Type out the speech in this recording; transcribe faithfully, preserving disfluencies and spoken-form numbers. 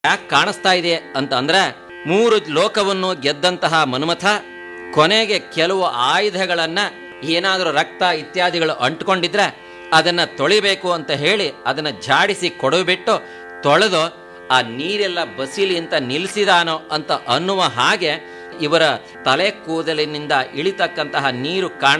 ಯಾಕೆ ಕಾಣಿಸ್ತಾ ಇದೆ ಅಂತ ಅಂದ್ರೆ, ಮೂರು ಲೋಕವನ್ನು ಗೆದ್ದಂತಹ ಮನ್ಮಥ ಕೊನೆಗೆ ಕೆಲವು ಆಯುಧಗಳನ್ನ ಏನಾದರೂ ರಕ್ತ ಇತ್ಯಾದಿಗಳು ಅಂಟ್ಕೊಂಡಿದ್ರೆ ಅದನ್ನ ತೊಳಿಬೇಕು ಅಂತ ಹೇಳಿ ಅದನ್ನ ಜಾಡಿಸಿ ಕೊಡಬಿಟ್ಟು ತೊಳೆದು ಆ ನೀರೆಲ್ಲ ಬಸಿಲಿ ಅಂತ ನಿಲ್ಲಿಸಿದಾನೋ ಅಂತ ಅನ್ನುವ ಹಾಗೆ ಇವರ ತಲೆ ಕೂದಲಿನಿಂದ ಇಳಿತಕ್ಕಂತಹ ನೀರು ಕಾಣ